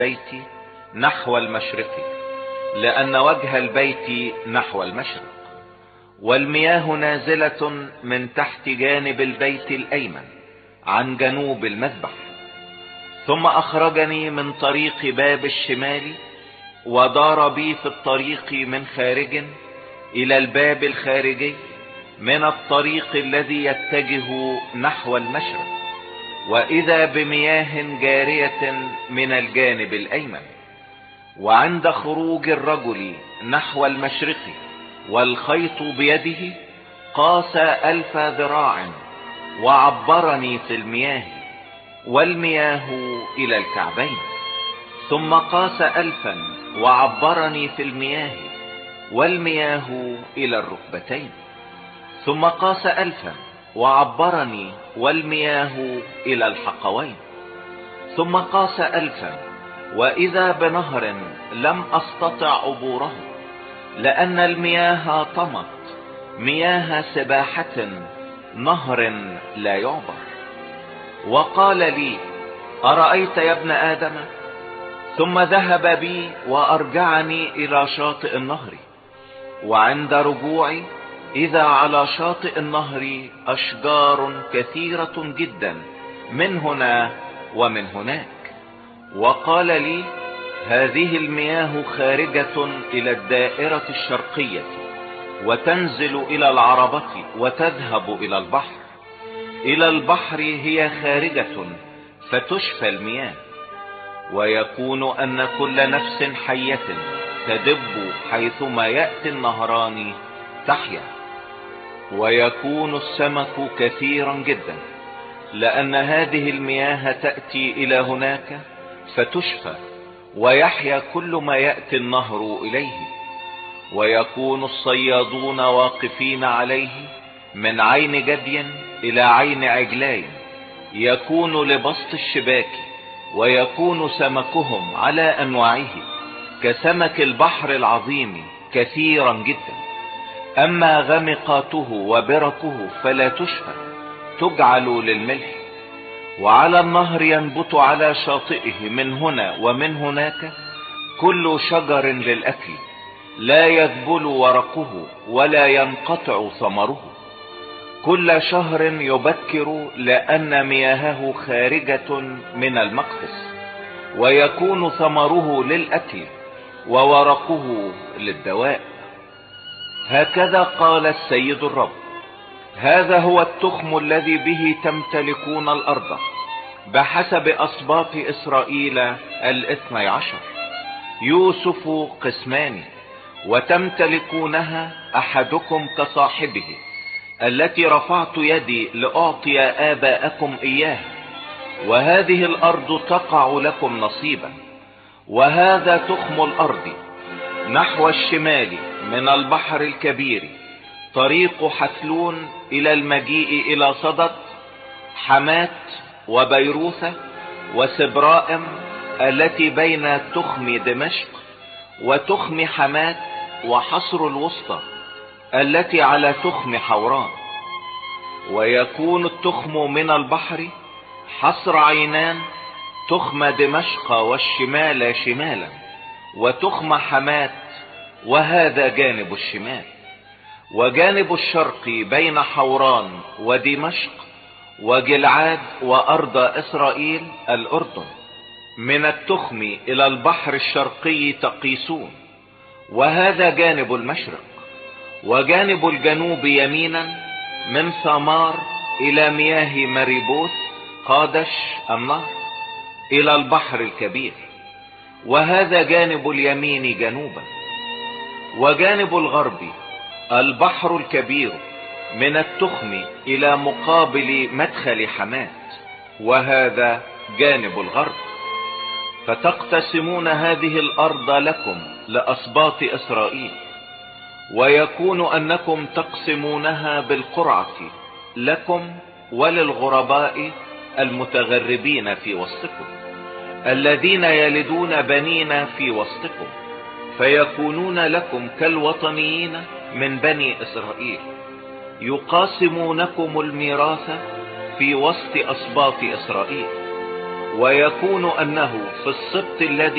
البيت نحو المشرق، لأن وجه البيت نحو المشرق، والمياه نازلة من تحت جانب البيت الأيمن عن جنوب المذبح. ثم أخرجني من طريق باب الشمال، ودار بي في الطريق من خارج إلى الباب الخارجي من الطريق الذي يتجه نحو المشرق، وإذا بمياه جارية من الجانب الأيمن. وعند خروج الرجل نحو المشرق والخيط بيده قاس 1000 ذراع، وعبرني في المياه، والمياه إلى الكعبين. ثم قاس 1000 وعبرني في المياه، والمياه إلى الركبتين. ثم قاس 1000 وعبرني، والمياه إلى الحقوين. ثم قاس 1000، وإذا بنهر لم أستطع عبوره، لأن المياه طمت، مياه سباحة، نهر لا يعبر. وقال لي: أرأيت يا ابن آدم؟ ثم ذهب بي وأرجعني إلى شاطئ النهر. وعند رجوعي إذا على شاطئ النهر أشجار كثيرة جدا من هنا ومن هناك. وقال لي: هذه المياه خارجة إلى الدائرة الشرقية، وتنزل إلى العربة، وتذهب إلى البحر. إلى البحر هي خارجة، فتشفى المياه. ويكون أن كل نفس حية تدب حيثما يأتي النهران تحيا. ويكون السمك كثيرا جدا، لأن هذه المياه تأتي إلى هناك فتشفى، ويحيا كل ما يأتي النهر إليه. ويكون الصيادون واقفين عليه من عين جدي إلى عين عجلاي، يكون لبسط الشباك، ويكون سمكهم على أنواعه كسمك البحر العظيم كثيرا جدا. أما غمقاته وبركه فلا تشفى، تجعل للملح. وعلى النهر ينبت على شاطئه من هنا ومن هناك كل شجر للأكل، لا يذبل ورقه ولا ينقطع ثمره. كل شهر يبكر، لأن مياهه خارجة من المقفص، ويكون ثمره للأكل وورقه للدواء. هكذا قال السيد الرب: هذا هو التخم الذي به تمتلكون الأرض بحسب أسباط إسرائيل 12. يوسف قسمان، وتمتلكونها أحدكم كصاحبه، التي رفعت يدي لأعطي آباءكم إياها. وهذه الأرض تقع لكم نصيبا. وهذا تخم الأرض نحو الشمال من البحر الكبير، طريق حثلون إلى المجيء إلى صدد، حمات وبيروثة وسبرائم، التي بين تخم دمشق وتخم حمات، وحصر الوسطى التي على تخم حوران. ويكون التخم من البحر حصر عينان، تخم دمشق والشمال شمالا، وتخم حمات، وهذا جانب الشمال. وجانب الشرق بين حوران ودمشق وجلعاد وأرض إسرائيل الأردن، من التخم إلى البحر الشرقي تقيسون، وهذا جانب المشرق. وجانب الجنوب يمينا من ثمار إلى مياه مريبوث قادش النهر إلى البحر الكبير، وهذا جانب اليمين جنوبا. وجانب الغرب البحر الكبير من التخم إلى مقابل مدخل حمات، وهذا جانب الغرب. فتقتسمون هذه الأرض لكم لأسباط إسرائيل. ويكون أنكم تقسمونها بالقرعة لكم وللغرباء المتغربين في وسطكم، الذين يلدون بنين في وسطكم، فيكونون لكم كالوطنيين من بني إسرائيل. يقاسمونكم الميراث في وسط أسباط إسرائيل. ويكون انه في السبط الذي